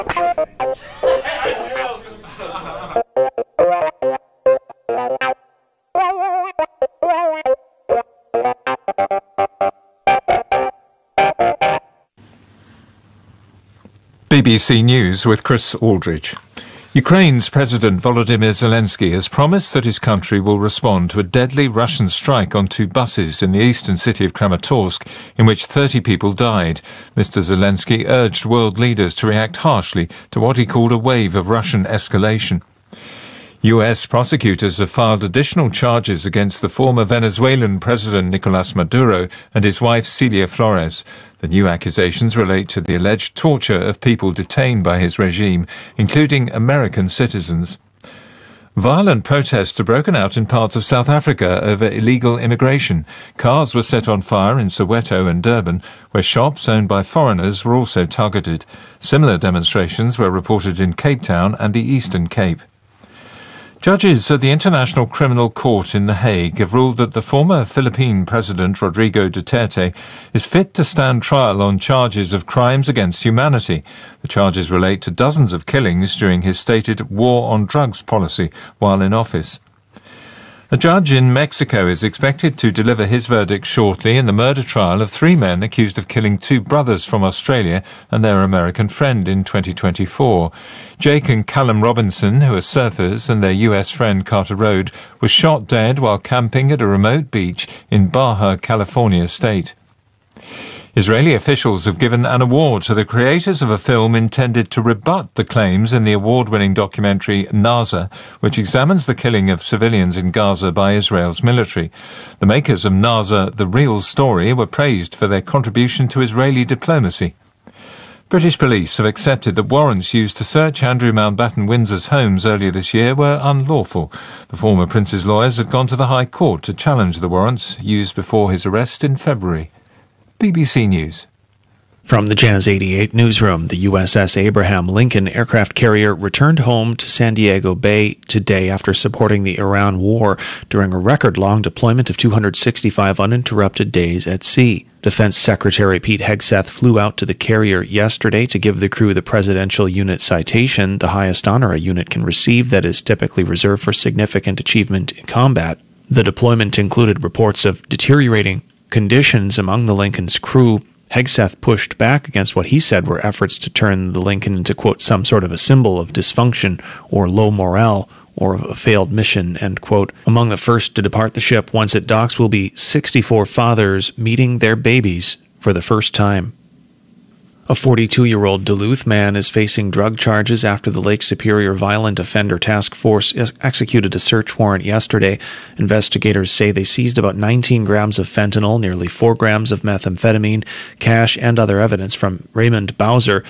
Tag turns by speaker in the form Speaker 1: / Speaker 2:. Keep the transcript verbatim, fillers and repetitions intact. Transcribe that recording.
Speaker 1: B B C News with Chris Aldridge. Ukraine's President Volodymyr Zelensky has promised that his country will respond to a deadly Russian strike on two buses in the eastern city of Kramatorsk, in which thirty people died. Mister Zelensky urged world leaders to react harshly to what he called a wave of Russian escalation. U S prosecutors have filed additional charges against the former Venezuelan President Nicolas Maduro and his wife Celia Flores. The new accusations relate to the alleged torture of people detained by his regime, including American citizens. Violent protests have broken out in parts of South Africa over illegal immigration. Cars were set on fire in Soweto and Durban, where shops owned by foreigners were also targeted. Similar demonstrations were reported in Cape Town and the Eastern Cape. Judges at the International Criminal Court in The Hague have ruled that the former Philippine President Rodrigo Duterte is fit to stand trial on charges of crimes against humanity. The charges relate to dozens of killings during his stated war on drugs policy while in office. A judge in Mexico is expected to deliver his verdict shortly in the murder trial of three men accused of killing two brothers from Australia and their American friend in twenty twenty-four. Jake and Callum Robinson, who are surfers, and their U S friend Carter Rode, were shot dead while camping at a remote beach in Baja California state. Israeli officials have given an award to the creators of a film intended to rebut the claims in the award-winning documentary Naza, which examines the killing of civilians in Gaza by Israel's military. The makers of Naza, The Real Story, were praised for their contribution to Israeli diplomacy. British police have accepted that warrants used to search Andrew Mountbatten Windsor's homes earlier this year were unlawful. The former prince's lawyers had gone to the High Court to challenge the warrants used before his arrest in February. B B C News.
Speaker 2: From the Jazz eighty-eight newsroom, the U S S Abraham Lincoln aircraft carrier returned home to San Diego Bay today after supporting the Iran war during a record-long deployment of two hundred sixty-five uninterrupted days at sea. Defense Secretary Pete Hegseth flew out to the carrier yesterday to give the crew the Presidential Unit Citation, the highest honor a unit can receive that is typically reserved for significant achievement in combat. The deployment included reports of deteriorating conditions among the Lincoln's crew. Hegseth pushed back against what he said were efforts to turn the Lincoln into, quote, some sort of a symbol of dysfunction or low morale or of a failed mission, end quote. Among the first to depart the ship once it docks will be sixty-four fathers meeting their babies for the first time. A forty-two-year-old Duluth man is facing drug charges after the Lake Superior Violent Offender Task Force executed a search warrant yesterday. Investigators say they seized about nineteen grams of fentanyl, nearly four grams of methamphetamine, cash, and other evidence from Raymond Bowser,